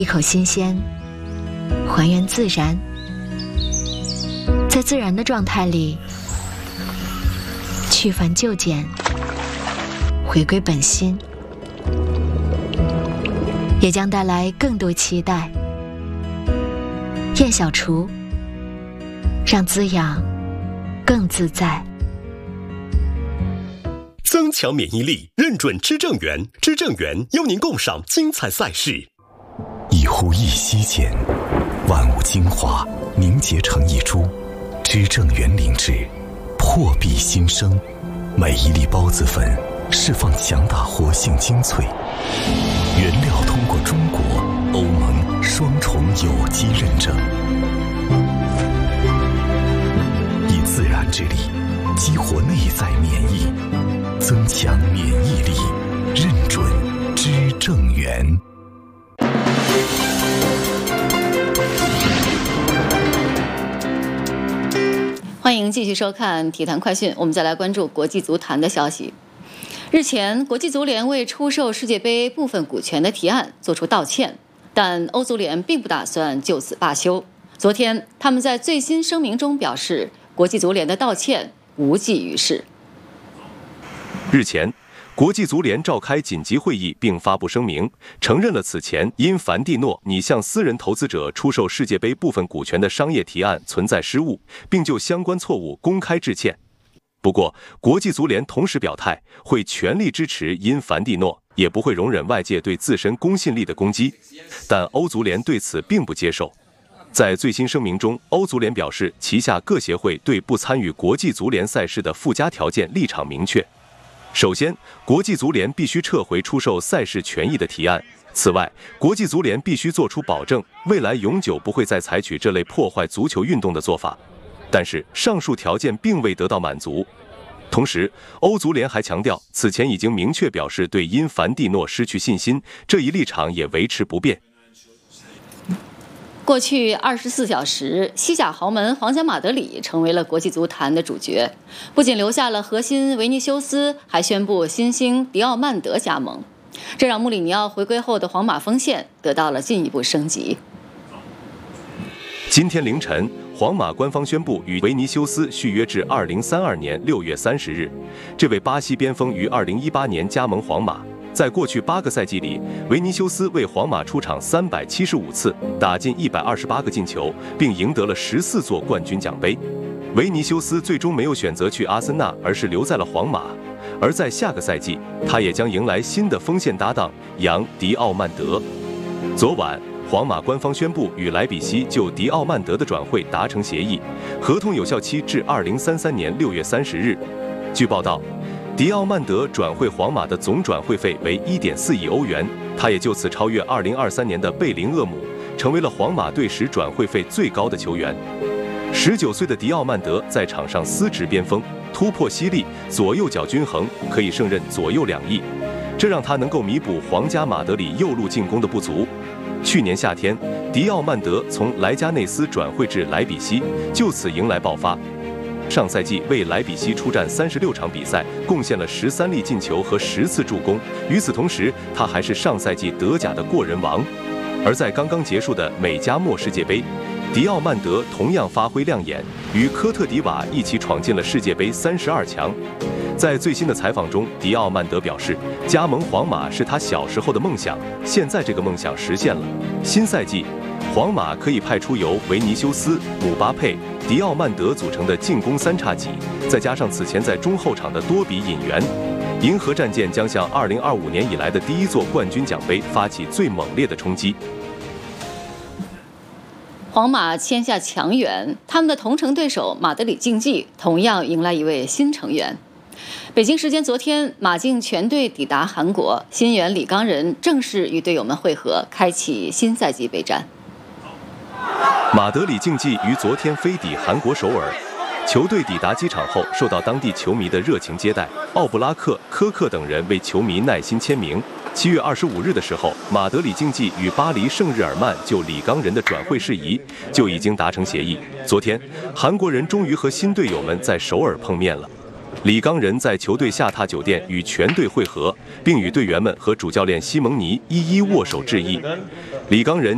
一口新鲜，还原自然，在自然的状态里去繁就简，回归本心，也将带来更多期待。燕小厨，让滋养更自在。 增强免疫力，认准知正源，知正源邀您共赏精彩赛事。 一呼一吸间，万物精华凝结成一株，知正源灵芝，破壁新生。每一粒孢子粉释放强大活性精粹，原料通过中国、欧盟双重有机认证，以自然之力激活内在免疫，增强免疫力，认准知正源。 欢迎继续收看体坛快讯，我们再来关注国际足坛的消息。日前，国际足联为出售世界杯部分股权的提案作出道歉，但欧足联并不打算就此罢休。昨天，他们在最新声明中表示，国际足联的道歉无济于事。 日前，国际足联召开紧急会议并发布声明，承认了此前因凡蒂诺拟向私人投资者出售世界杯部分股权的商业提案存在失误，并就相关错误公开致歉。不过，国际足联同时表态，会全力支持因凡蒂诺，也不会容忍外界对自身公信力的攻击。但欧足联对此并不接受。在最新声明中，欧足联表示，旗下各协会对不参与国际足联赛事的附加条件立场明确。首先，国际足联必须撤回出售赛事权益的提案。此外，国际足联必须作出保证，未来永久不会再采取这类破坏足球运动的做法。但是，上述条件并未得到满足。同时，欧足联还强调，此前已经明确表示对因凡蒂诺失去信心，这一立场也维持不变。 过去24小时，西甲豪门皇家马德里成为了国际足坛的主角，不仅留下了核心维尼修斯，还宣布新星迪奥曼德加盟，这让穆里尼奥回归后的皇马锋线得到了进一步升级。 今天凌晨，皇马官方宣布与维尼修斯续约至2032年6月30日。这位巴西边锋于2018年加盟皇马。在过去8个赛季里，维尼修斯为皇马出场375次，打进128个进球，并赢得了14座冠军奖杯。维尼修斯最终没有选择去阿森纳，而是留在了皇马。而在下个赛季，他也将迎来新的锋线搭档杨·迪奥曼德。昨晚，皇马官方宣布与莱比锡就迪奥曼德的转会达成协议，合同有效期至2033年6月30日。据报道，迪奥曼德转会皇马的总转会费为1.4亿欧元，他也就此超越2023年的贝林厄姆，成为了皇马队史转会费最高的球员。19岁的迪奥曼德在场上司职边锋，突破犀利，左右脚均衡，可以胜任左右两翼，这让他能够弥补皇家马德里右路进攻的不足。去年夏天，迪奥曼德从莱加内斯转会至莱比锡，就此迎来爆发。上赛季为莱比锡出战36场比赛，贡献了13粒进球和10次助攻。与此同时，他还是上赛季德甲的过人王。而在刚刚结束的美加墨世界杯，迪奥曼德同样发挥亮眼，与科特迪瓦一起闯进了世界杯32强。在最新的采访中，迪奥曼德表示，加盟皇马是他小时候的梦想，现在这个梦想实现了。新赛季，皇马可以派出由维尼修斯、姆巴佩、迪奥曼德组成的进攻三叉戟，再加上此前在中后场的多比引援，银河战舰将向2025年以来的第一座冠军奖杯发起最猛烈的冲击。 皇马签下强援，他们的同城对手马德里竞技同样迎来一位新成员。北京时间昨天，马竞全队抵达韩国，新援李刚仁正式与队友们会合，开启新赛季备战。 马德里竞技于昨天飞抵韩国首尔，球队抵达机场后，受到当地球迷的热情接待，奥布拉克、科克等人为球迷耐心签名。7月25日的时候，马德里竞技与巴黎圣日耳曼就李刚仁的转会事宜就已经达成协议。昨天，韩国人终于和新队友们在首尔碰面了。李刚仁在球队下榻酒店与全队会合，并与队员们和主教练西蒙尼一一握手致意。李刚仁